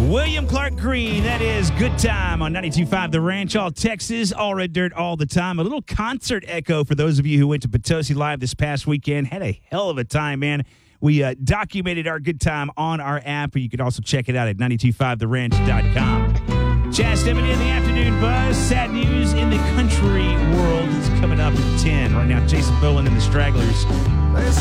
William Clark Green, that is Good Time on 92.5 The Ranch, all Texas, all Red Dirt, all the time. A little concert echo for those of you who went to Potosi Live this past weekend. Had a hell of a time, man. We documented our good time on our app, or you can also check it out at 925theranch.com. Chaz Stemmon in the afternoon buzz. Sad news in the country world is coming up at 10. Right now, Jason Boland and the Stragglers